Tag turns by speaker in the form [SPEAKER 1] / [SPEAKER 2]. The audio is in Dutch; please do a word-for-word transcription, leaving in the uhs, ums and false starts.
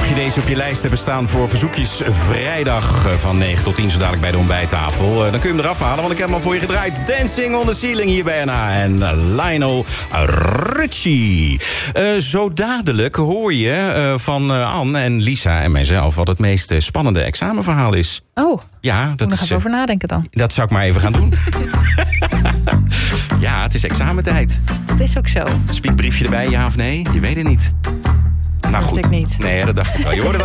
[SPEAKER 1] Mocht je deze op je lijst hebben staan voor verzoekjes vrijdag van negen tot tien... zo dadelijk bij de ontbijttafel, dan kun je hem eraf halen, want ik heb hem al voor je gedraaid. Dancing on the Ceiling hier bij N H en Lionel Richie. Uh, zo dadelijk hoor je uh, van uh, Anne en Lisa en mijzelf wat het meest uh, spannende examenverhaal is.
[SPEAKER 2] Oh,
[SPEAKER 1] ja, dat
[SPEAKER 2] moet
[SPEAKER 1] is
[SPEAKER 2] nog even over nadenken dan.
[SPEAKER 1] Dat zou ik maar even gaan doen. Ja, het is examentijd.
[SPEAKER 2] Dat is ook zo.
[SPEAKER 1] Spiekbriefje erbij, ja of nee? Je weet het niet. Nou
[SPEAKER 2] dat
[SPEAKER 1] goed.
[SPEAKER 2] Ik niet.
[SPEAKER 1] Nee, dat dacht ik wel. Je hoorde